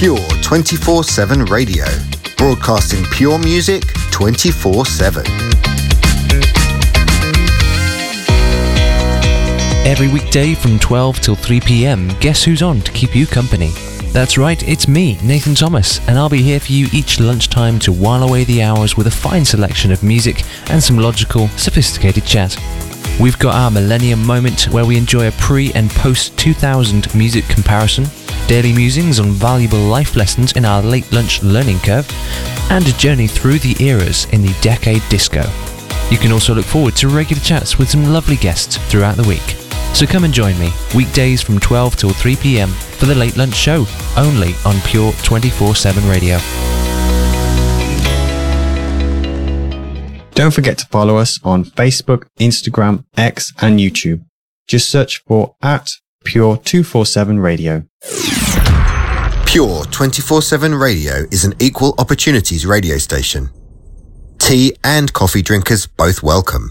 Pure 24/7 Radio, broadcasting pure music 24/7. Every weekday from 12 till 3 p.m, guess who's on to keep you company? That's right, it's me, Nathan Thomas, and I'll be here for you each lunchtime to while away the hours with a fine selection of music and some logical, sophisticated chat. We've got our Millennium Moment where we enjoy a pre- and post-2000 music comparison, daily musings on valuable life lessons in our late lunch learning curve, and a journey through the eras in the decade disco. You can also look forward to regular chats with some lovely guests throughout the week. So come and join me, weekdays from 12 till 3 p.m. for the Late Lunch Show, only on Pure 24/7 Radio. Don't forget to follow us on Facebook, Instagram, X and YouTube. Just search for @Pure247 Radio. Pure 24/7 Radio is an equal opportunities radio station. Tea and coffee drinkers both welcome.